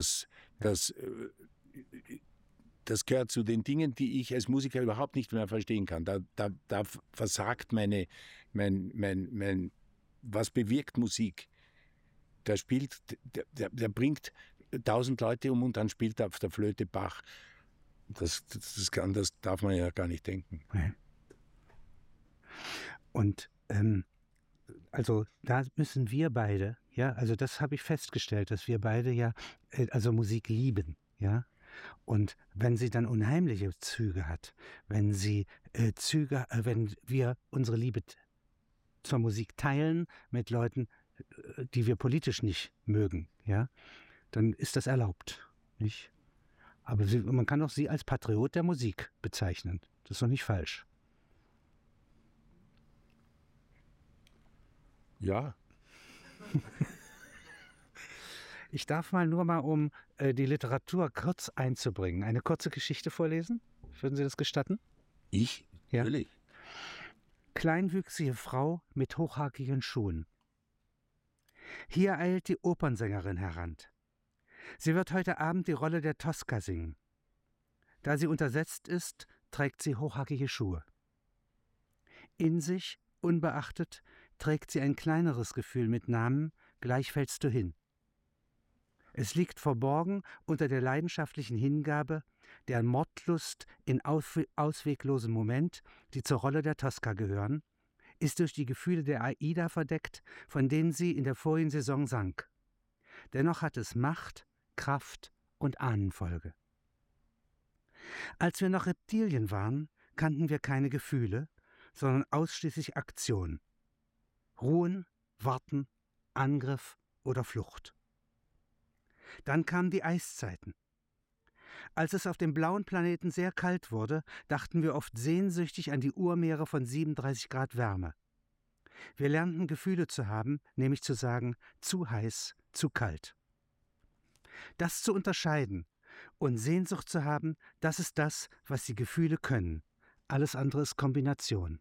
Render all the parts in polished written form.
Das, das gehört zu den Dingen, die ich als Musiker überhaupt nicht mehr verstehen kann. Da versagt was bewirkt Musik? Der bringt 1000 Leute um und dann spielt er auf der Flöte Bach. Das darf man ja gar nicht denken. Und also da müssen wir beide, ja, also das habe ich festgestellt, dass wir beide ja, also Musik lieben, ja. Und wenn sie dann unheimliche Züge hat, wenn wir unsere Liebe zur Musik teilen mit Leuten, die wir politisch nicht mögen, ja, dann ist das erlaubt, nicht? Aber man kann auch sie als Patriot der Musik bezeichnen. Das ist doch nicht falsch. Ja. Ich darf nur mal, um die Literatur kurz einzubringen, eine kurze Geschichte vorlesen. Würden Sie das gestatten? Ich? Ja. Natürlich. Kleinwüchsige Frau mit hochhackigen Schuhen. Hier eilt die Opernsängerin heran. Sie wird heute Abend die Rolle der Tosca singen. Da sie untersetzt ist, trägt sie hochhackige Schuhe. In sich, unbeachtet, trägt sie ein kleineres Gefühl mit Namen, gleich fällst du hin. Es liegt verborgen unter der leidenschaftlichen Hingabe, der Mordlust in ausweglosem Moment, die zur Rolle der Tosca gehören, ist durch die Gefühle der Aida verdeckt, von denen sie in der vorigen Saison sang. Dennoch hat es Macht, Kraft und Ahnenfolge. Als wir noch Reptilien waren, kannten wir keine Gefühle, sondern ausschließlich Aktion. Ruhen, Warten, Angriff oder Flucht. Dann kamen die Eiszeiten. Als es auf dem blauen Planeten sehr kalt wurde, dachten wir oft sehnsüchtig an die Urmeere von 37 Grad Wärme. Wir lernten Gefühle zu haben, nämlich zu sagen, zu heiß, zu kalt. Das zu unterscheiden und Sehnsucht zu haben, das ist das, was die Gefühle können. Alles andere ist Kombination.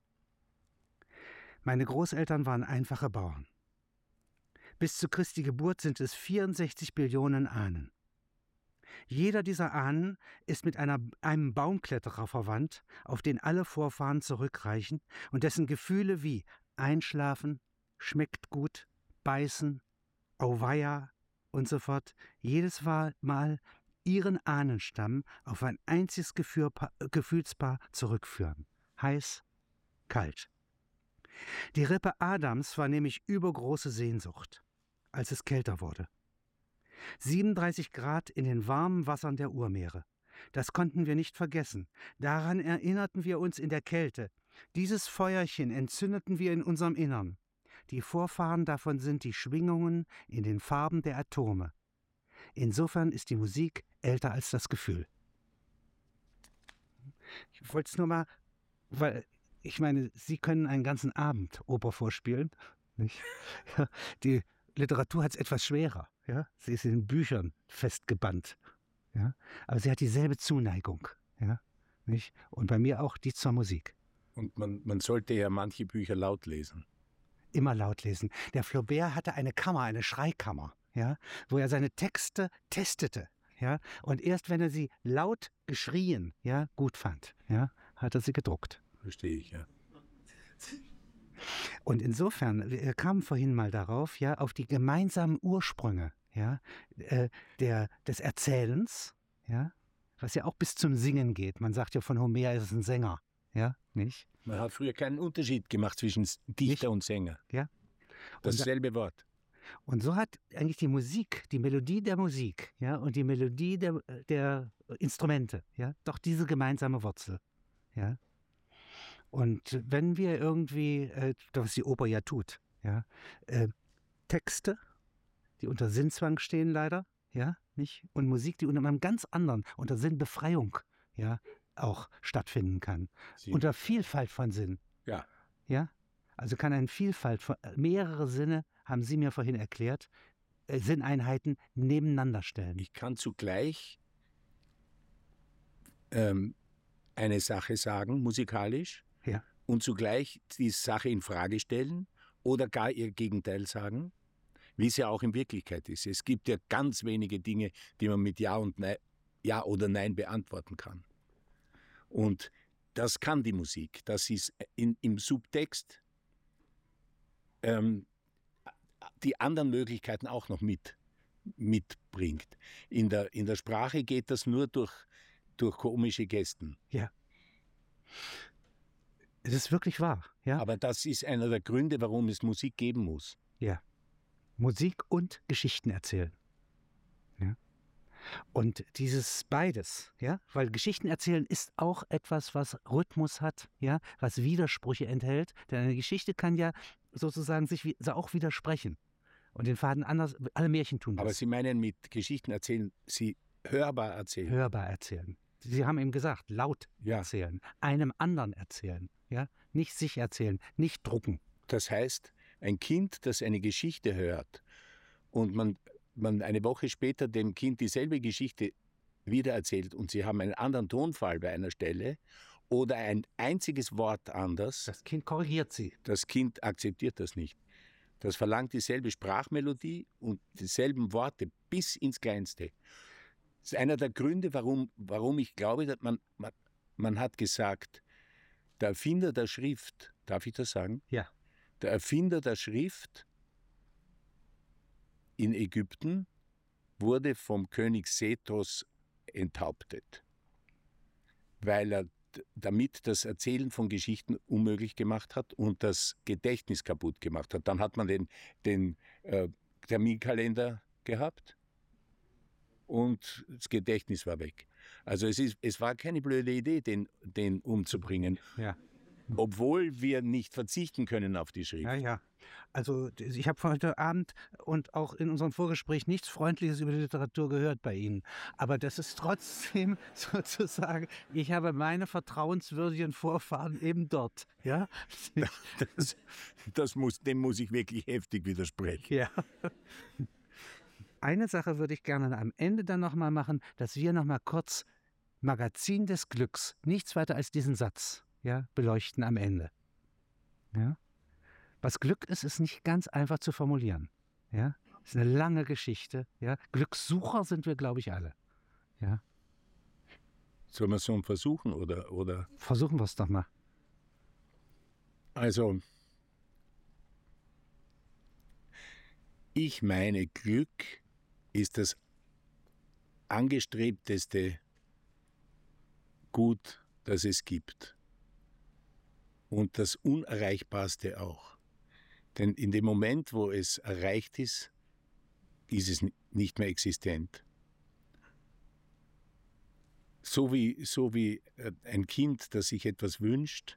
Meine Großeltern waren einfache Bauern. Bis zu Christi Geburt sind es 64 Billionen Ahnen. Jeder dieser Ahnen ist mit einem Baumkletterer verwandt, auf den alle Vorfahren zurückreichen und dessen Gefühle wie Einschlafen, schmeckt gut, beißen, auweia und so fort jedes Mal ihren Ahnenstamm auf ein einziges Gefühlspaar zurückführen. Heiß, kalt. Die Rippe Adams war nämlich übergroße Sehnsucht, als es kälter wurde. 37 Grad in den warmen Wassern der Urmeere. Das konnten wir nicht vergessen. Daran erinnerten wir uns in der Kälte. Dieses Feuerchen entzündeten wir in unserem Innern. Die Vorfahren davon sind die Schwingungen in den Farben der Atome. Insofern ist die Musik älter als das Gefühl. Ich wollte es nur mal, weil ich meine, Sie können einen ganzen Abend Oper vorspielen, nicht? Ja, die Literatur hat es etwas schwerer. Ja? Sie ist in Büchern festgebannt. Ja? Aber sie hat dieselbe Zuneigung. Ja? Nicht? Und bei mir auch die zur Musik. Und man sollte ja manche Bücher laut lesen. Immer laut lesen. Der Flaubert hatte eine Kammer, eine Schreikammer, ja? Wo er seine Texte testete. Ja? Und erst wenn er sie laut geschrien, ja, gut fand, ja, hat er sie gedruckt. Verstehe ich, ja. Und insofern, wir kamen vorhin mal darauf, ja, auf die gemeinsamen Ursprünge, ja, des Erzählens, ja, was ja auch bis zum Singen geht. Man sagt ja von Homer, er ist ein Sänger, ja, nicht? Man hat früher keinen Unterschied gemacht zwischen Dichter und Sänger. Ja. Dasselbe Wort. Und so hat eigentlich die Musik, die Melodie der Musik, ja, und die Melodie der Instrumente, ja, doch diese gemeinsame Wurzel, ja. Und wenn wir irgendwie, was die Oper ja tut, ja, Texte, die unter Sinnzwang stehen leider, ja, nicht, und Musik, die unter einem ganz anderen, unter Sinnbefreiung, ja, auch stattfinden kann, unter Vielfalt von Sinn, ja, ja, also kann eine Vielfalt von mehrere Sinne, haben Sie mir vorhin erklärt, Sinneinheiten nebeneinander stellen. Ich kann zugleich eine Sache sagen, musikalisch, ja, und zugleich die Sache in Frage stellen oder gar ihr Gegenteil sagen. wie es ja auch in Wirklichkeit ist. Es gibt ja ganz wenige Dinge, die man mit Ja und Nein, Ja oder Nein beantworten kann. Und das kann die Musik. Das ist im Subtext die anderen Möglichkeiten auch noch mitbringt. In der Sprache geht das nur durch komische Gesten. Ja. Es ist wirklich wahr. Ja? Aber das ist einer der Gründe, warum es Musik geben muss. Ja. Musik und Geschichten erzählen. Ja. Und dieses beides, ja, weil Geschichten erzählen ist auch etwas, was Rhythmus hat, ja, was Widersprüche enthält. Denn eine Geschichte kann ja sozusagen sich auch widersprechen. Und den Faden anders, alle Märchen tun das. Aber Sie meinen mit Geschichten erzählen, Sie hörbar erzählen? Hörbar erzählen. Sie haben eben gesagt, laut erzählen, einem anderen erzählen, ja, nicht sich erzählen, nicht drucken. Das heißt, ein Kind, das eine Geschichte hört und man eine Woche später dem Kind dieselbe Geschichte wiedererzählt und Sie haben einen anderen Tonfall bei einer Stelle oder ein einziges Wort anders. Das Kind korrigiert Sie. Das Kind akzeptiert das nicht. Das verlangt dieselbe Sprachmelodie und dieselben Worte bis ins Kleinste. Das ist einer der Gründe, warum ich glaube, dass man hat gesagt, der Erfinder der Schrift, darf ich das sagen? Ja. Der Erfinder der Schrift in Ägypten wurde vom König Sethos enthauptet, weil er damit das Erzählen von Geschichten unmöglich gemacht hat und das Gedächtnis kaputt gemacht hat. Dann hat man den Terminkalender gehabt und das Gedächtnis war weg. Also es war keine blöde Idee, den umzubringen. Ja. Obwohl wir nicht verzichten können auf die Schrift. Ja, ja. Also ich habe heute Abend und auch in unserem Vorgespräch nichts Freundliches über die Literatur gehört bei Ihnen. Aber das ist trotzdem sozusagen, ich habe meine vertrauenswürdigen Vorfahren eben dort. Ja? Dem muss ich wirklich heftig widersprechen. Ja. Eine Sache würde ich gerne am Ende dann nochmal machen, dass wir nochmal kurz Magazin des Glücks, nichts weiter als diesen Satz, ja, beleuchten am Ende. Ja? Was Glück ist, ist nicht ganz einfach zu formulieren. Ja? Ist eine lange Geschichte. Ja? Glückssucher sind wir, glaube ich, alle. Ja? Sollen wir es so versuchen oder? Versuchen wir es doch mal. Also, ich meine, Glück ist das angestrebteste Gut, das es gibt. Und das Unerreichbarste auch. Denn in dem Moment, wo es erreicht ist es nicht mehr existent. So wie ein Kind, das sich etwas wünscht,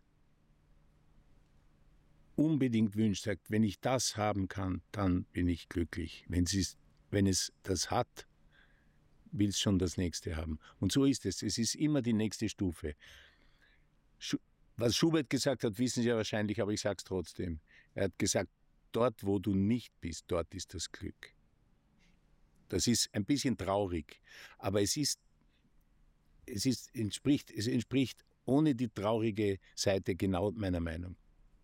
unbedingt wünscht, sagt, wenn ich das haben kann, dann bin ich glücklich. Wenn es das hat, will es schon das Nächste haben. Und so ist es. Es ist immer die nächste Stufe. Was Schubert gesagt hat, wissen Sie ja wahrscheinlich, aber ich sage es trotzdem. Er hat gesagt, dort, wo du nicht bist, dort ist das Glück. Das ist ein bisschen traurig, aber es entspricht ohne die traurige Seite genau meiner Meinung.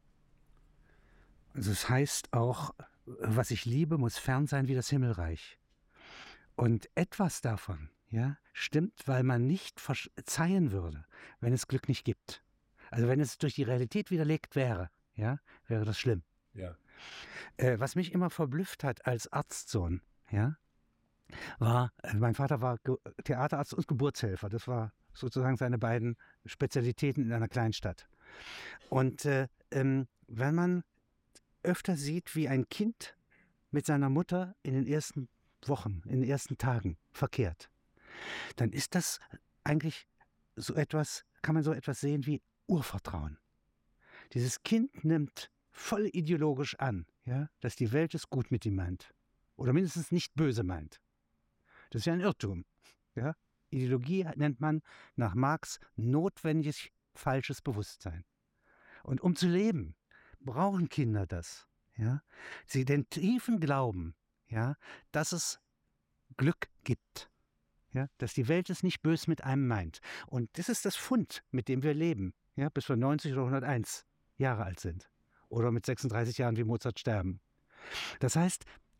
Also es heißt auch, was ich liebe, muss fern sein wie das Himmelreich. Und etwas davon, ja, stimmt, weil man nicht verzeihen würde, wenn es Glück nicht gibt. Also wenn es durch die Realität widerlegt wäre, ja, wäre das schlimm. Ja. Was mich immer verblüfft hat als Arztsohn, ja, war, mein Vater war Theaterarzt und Geburtshelfer. Das war sozusagen seine beiden Spezialitäten in einer Kleinstadt. Und wenn man öfter sieht, wie ein Kind mit seiner Mutter in den ersten Wochen, in den ersten Tagen verkehrt, dann ist das eigentlich so etwas, kann man so etwas sehen wie Urvertrauen. Dieses Kind nimmt voll ideologisch an, ja, dass die Welt es gut mit ihm meint. Oder mindestens nicht böse meint. Das ist ja ein Irrtum. Ja? Ideologie nennt man nach Marx notwendiges falsches Bewusstsein. Und um zu leben, brauchen Kinder das. Ja? Sie den tiefen Glauben, ja, dass es Glück gibt. Ja? Dass die Welt es nicht böse mit einem meint. Und das ist das Fund, mit dem wir leben, ja? Bis wir 90 oder 101 Jahre alt sind. Oder mit 36 Jahren wie Mozart sterben. Das heißt,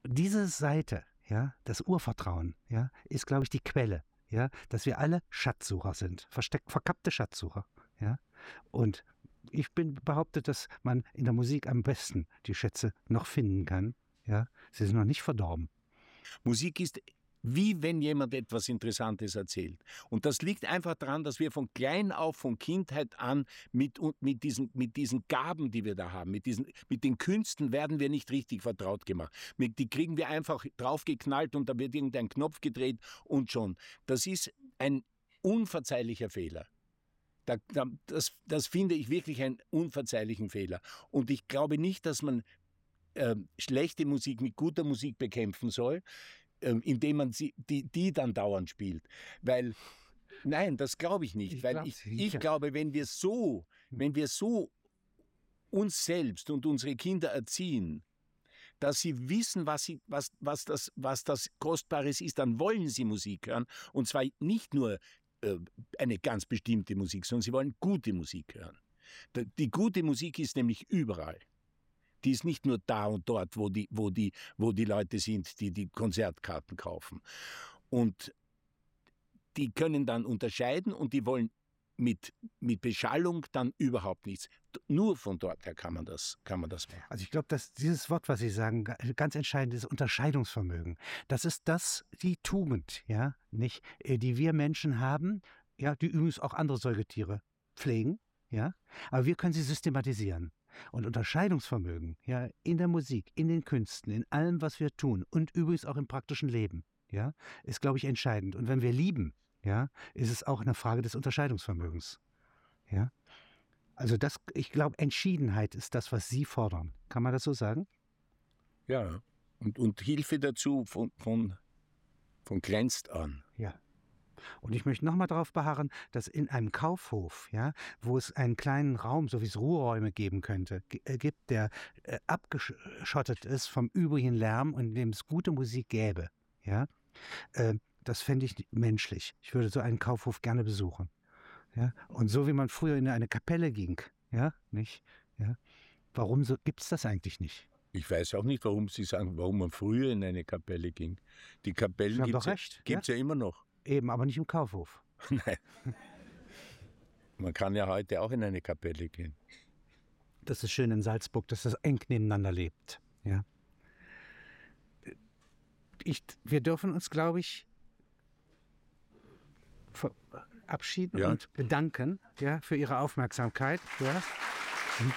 diese Seite, ja, das Urvertrauen, ja, ist, glaube ich, die Quelle, ja, dass wir alle Schatzsucher sind, verkappte Schatzsucher, ja. Und ich behaupte, dass man in der Musik am besten die Schätze noch finden kann, ja. Sie sind noch nicht verdorben. Musik ist wie wenn jemand etwas Interessantes erzählt. Und das liegt einfach daran, dass wir von klein auf, von Kindheit an mit diesen Gaben, die wir da haben, mit den Künsten werden wir nicht richtig vertraut gemacht. Die kriegen wir einfach draufgeknallt und da wird irgendein Knopf gedreht und schon. Das ist ein unverzeihlicher Fehler. Das finde ich wirklich einen unverzeihlichen Fehler. Und ich glaube nicht, dass man schlechte Musik mit guter Musik bekämpfen soll, indem man die dann dauernd spielt. Weil, nein, das glaube ich nicht. Ich glaube, wenn wir so uns selbst und unsere Kinder erziehen, dass sie wissen, was das Kostbares ist, dann wollen sie Musik hören. Und zwar nicht nur eine ganz bestimmte Musik, sondern sie wollen gute Musik hören. Die gute Musik ist nämlich überall. Die ist nicht nur da und dort, wo die Leute sind, die Konzertkarten kaufen. Und die können dann unterscheiden und die wollen mit Beschallung dann überhaupt nichts. Nur von dort her kann man das machen. Also ich glaube, dass dieses Wort, was Sie sagen, ganz entscheidend ist, Unterscheidungsvermögen. Das ist die Tugend, ja, nicht, die wir Menschen haben, ja, die übrigens auch andere Säugetiere pflegen, ja, aber wir können sie systematisieren. Und Unterscheidungsvermögen, ja, in der Musik, in den Künsten, in allem, was wir tun und übrigens auch im praktischen Leben, ja, ist, glaube ich, entscheidend. Und wenn wir lieben, ja, ist es auch eine Frage des Unterscheidungsvermögens, ja. Also ich glaube, Entschiedenheit ist das, was Sie fordern. Kann man das so sagen? Ja, und Hilfe dazu von kleinst an. Ja. Und ich möchte nochmal darauf beharren, dass in einem Kaufhof, ja, wo es einen kleinen Raum, so wie es Ruheräume geben könnte, gibt, der abgeschottet ist vom übrigen Lärm und in dem es gute Musik gäbe, ja, das fände ich menschlich. Ich würde so einen Kaufhof gerne besuchen. Ja? Und so wie man früher in eine Kapelle ging, ja, nicht? Ja? Warum gibt es das eigentlich nicht? Ich weiß auch nicht, warum Sie sagen, warum man früher in eine Kapelle ging. Die Kapellen gibt es ja immer noch. Eben, aber nicht im Kaufhof. Nein. Man kann ja heute auch in eine Kapelle gehen. Das ist schön in Salzburg, dass das eng nebeneinander lebt. Ja. Wir dürfen uns, glaube ich, verabschieden und bedanken, ja, für Ihre Aufmerksamkeit. Ja.